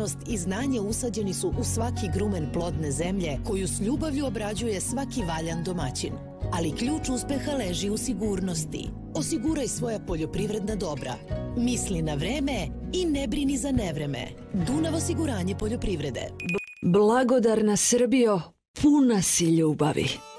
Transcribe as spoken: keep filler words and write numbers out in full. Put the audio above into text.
upornost i znanje usađeni su u svaki grumen plodne zemlje koju s ljubavlju obrađuje svaki valjan domaćin. Ali ključ uspeha leži u sigurnosti. Osiguraj svoja poljoprivredna dobra. Misli na vreme i ne brini za nevreme. Dunav osiguranje poljoprivrede. Blagodarna Srbijo, puna si ljubavi.